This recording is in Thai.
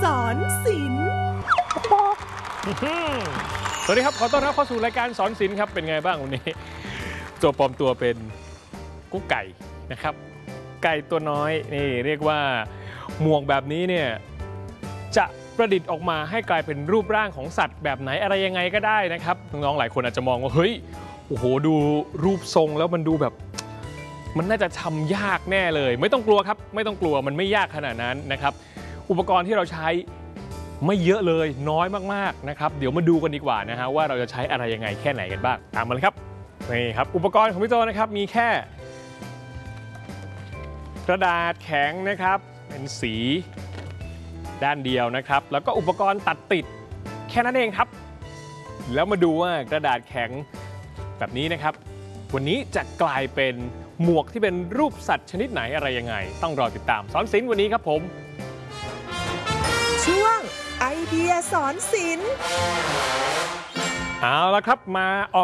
สอนศิลป์สวัสดีครับขอต้อนรับเข้าสู่รายการสอนศิลป์ครับเป็นไงบ้างวันนี้ตัวปลอมตัวเป็นกุ๊กไก่นะครับไก่ตัวน้อยนี่เรียกว่าหมวกแบบนี้เนี่ยจะประดิษฐ์ออกมาให้กลายเป็นรูปร่างของสัตว์แบบไหนอะไรยังไงก็ได้นะครับน้องๆหลายคนอาจจะมองว่าเฮ้ยโอ้โหดูรูปทรงแล้วมันดูแบบมันน่าจะทำยากแน่เลยไม่ต้องกลัวครับไม่ต้องกลัวมันไม่ยากขนาดนั้นนะครับอุปกรณ์ที่เราใช้ไม่เยอะเลยน้อยมากๆนะครับเดี๋ยวมาดูกันดีกว่านะฮะว่าเราจะใช้อะไรยังไงแค่ไหนกันบ้างตามมาเลยครับนี่ครับอุปกรณ์ของพี่โจนะครับมีแค่กระดาษแข็งนะครับเป็นสีด้านเดียวนะครับแล้วก็อุปกรณ์ตัดติดแค่นั้นเองครับแล้วมาดูว่ากระดาษแข็งแบบนี้นะครับวันนี้จะกลายเป็นหมวกที่เป็นรูปสัตว์ชนิดไหนอะไรยังไงต้องรอติดตามสอนศิลป์วันนี้ครับผมช่วงไอเดียสอนศิลป์เอาละครับมา